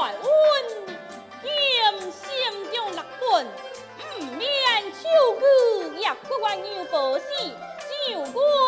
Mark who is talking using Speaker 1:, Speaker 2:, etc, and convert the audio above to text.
Speaker 1: 来问，剑心中六本，不免秋歌也不管有报喜，就官。